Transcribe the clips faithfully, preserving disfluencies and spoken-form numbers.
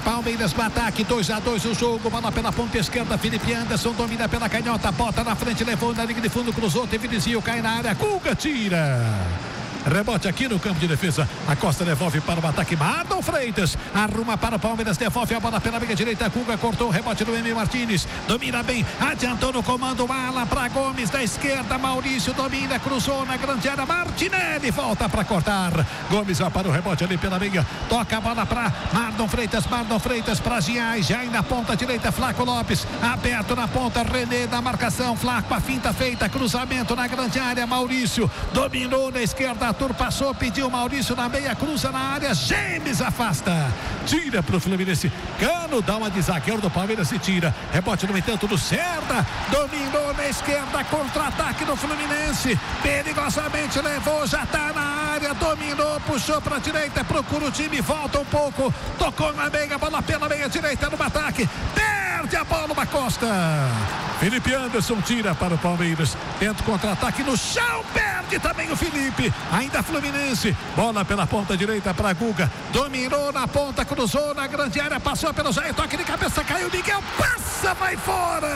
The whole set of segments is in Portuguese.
Palmeiras no ataque, dois a dois o jogo, bola pela ponta esquerda, Felipe Anderson domina pela canhota, bota na frente, levou na linha de fundo, cruzou, teve desvio, cai na área, Guga tira. Rebote aqui no campo de defesa. A Costa devolve para o ataque. Marlon Freitas arruma para o Palmeiras. Devolve a bola pela meia direita. Guga cortou o rebote do Emi Martins. Domina bem. Adiantou no comando. Ala para Gomes da esquerda. Maurício domina. Cruzou na grande área. Martinelli volta para cortar. Gomes vai para o rebote ali pela meia. Toca a bola para Marlon Freitas. Marlon Freitas para Giais. Já na ponta direita. Flaco Lopes. Aberto na ponta. René na marcação. Flaco. A finta feita. Cruzamento na grande área. Maurício dominou na esquerda. Arthur passou, pediu Maurício na meia, cruza na área, James afasta, tira pro Fluminense, Cano dá uma de zagueiro do Palmeiras e tira, rebote no entanto do Cerda, dominou na esquerda, contra-ataque do Fluminense, perigosamente levou, já tá na área, dominou, puxou pra direita, procura o time, volta um pouco, tocou na meia, bola pela meia direita no ataque, perde a bola uma Costa, Felipe Anderson tira para o Palmeiras, tenta contra-ataque no chão, perde também o Felipe, ainda Fluminense, bola pela ponta direita para Guga, dominou na ponta, cruzou na grande área, passou pelo Jair, toque de cabeça, caiu, Miguel, passa, vai fora!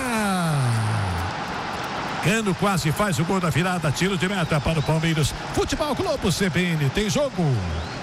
Cano quase faz o gol da virada, tiro de meta para o Palmeiras, Futebol Globo C B N, tem jogo.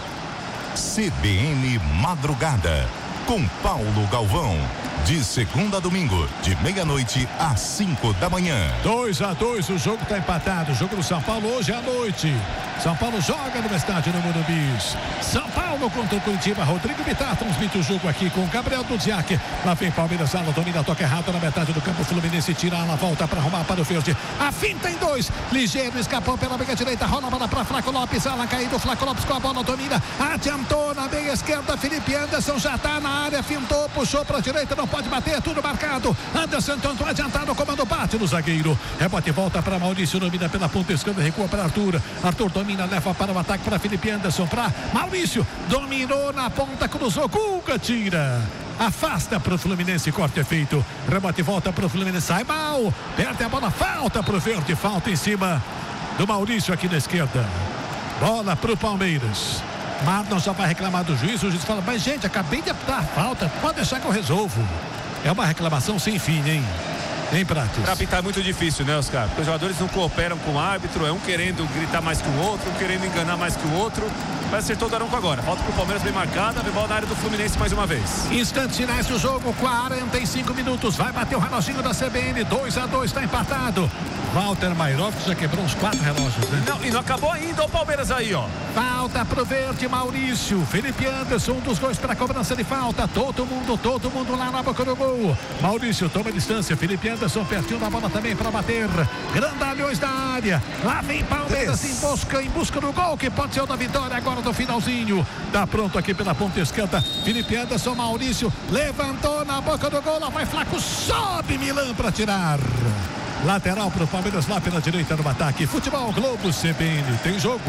C B N Madrugada, com Paulo Galvão. De segunda a domingo, de meia-noite às cinco da manhã. dois a dois, o jogo está empatado. O jogo do São Paulo hoje à noite. São Paulo joga no estádio no Morumbi. São Paulo contra o Curitiba. Rodrigo Bittar transmite o jogo aqui com Gabriel Duziak. Lá vem Palmeiras, ala domina, toca errado na metade do campo. Fluminense tira, ala volta para arrumar para o verde. A finta em dois. Ligeiro escapou pela meia direita. Rola a bola para Flaco Lopes. Ala caído. Flaco Lopes com a bola domina. Adiantou na meia esquerda. Felipe Anderson já está na área. Fintou, puxou para a direita. Não pode bater. Tudo marcado. Anderson tentou adiantar no comando. Bate no zagueiro. Rebote volta para Maurício. Domina pela ponta esquerda. Recua para Arthur. Arthur domina. Leva para o ataque para Felipe Anderson, para Maurício, dominou na ponta, cruzou, Guga tira, afasta para o Fluminense, corte é feito, rebote volta para o Fluminense, sai mal, perde a bola, falta para o verde, falta em cima do Maurício aqui na esquerda, bola para o Palmeiras. Marlon já vai reclamar do juiz, o juiz fala, mas gente, acabei de dar falta, pode deixar que eu resolvo. É uma reclamação sem fim, hein? Em Prates. Pra apitar é muito difícil, né, Oscar? Porque os jogadores não cooperam com o árbitro, é um querendo gritar mais que o outro, um querendo enganar mais que o outro. Vai acertou o Daronco agora. Falta pro Palmeiras bem marcada, vem bola na área do Fluminense mais uma vez. Instantes finais do jogo, quarenta e cinco minutos. Vai bater o reloginho da C B N, dois a dois, tá empatado. Walter Mairovski já quebrou uns quatro relógios, né? Não, e não acabou ainda o Palmeiras aí, ó. Falta pro verde, Maurício. Felipe Anderson, um dos dois para cobrança de falta. Todo mundo, todo mundo lá na boca do gol. Maurício toma distância. Felipe Anderson pertinho da bola também para bater. Grandalhões da área. Lá vem Palmeiras em busca, em busca do gol, que pode ser o da vitória agora do finalzinho. Tá pronto aqui pela ponta esquerda. Felipe Anderson, Maurício levantou na boca do gol. Lá vai Flaco, sobe Milan para tirar. Lateral para o Palmeiras lá pela direita no ataque. Futebol Globo C B N, tem jogo.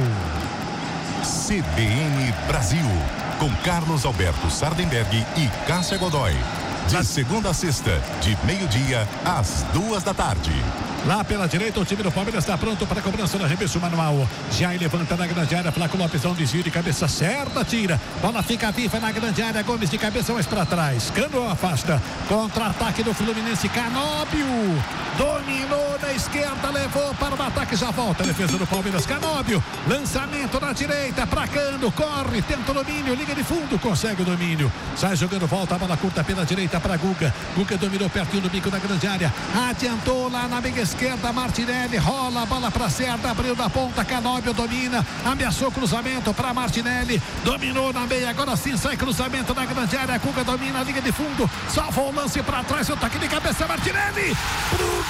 C B N Brasil, com Carlos Alberto Sardenberg e Cássia Godoy. De segunda a sexta, de meio-dia às duas da tarde. Lá pela direita, o time do Palmeiras está pronto para a cobrança do arremesso manual. Já levanta na grande área, Flaco Lopes, um desvio de cabeça certa, tira. Bola fica viva na grande área, Gomes de cabeça mais para trás. Cano afasta. Contra-ataque do Fluminense, Canóbio. Dominou na esquerda, levou para o ataque, já volta a defesa do Palmeiras, Canóbio. Lançamento na direita para Cano, corre, tenta o domínio, liga de fundo, consegue o domínio. Sai jogando, volta a bola curta pela direita para Guga. Guga dominou pertinho do bico da grande área. Adiantou lá na meia esquerda, Martinelli, rola a bola para Cerda, abriu da ponta, Canóbio domina, ameaçou cruzamento para Martinelli, dominou na meia, agora sim sai cruzamento na grande área, Guga domina a linha de fundo, salvou o lance para trás, o toque de cabeça, Martinelli, pro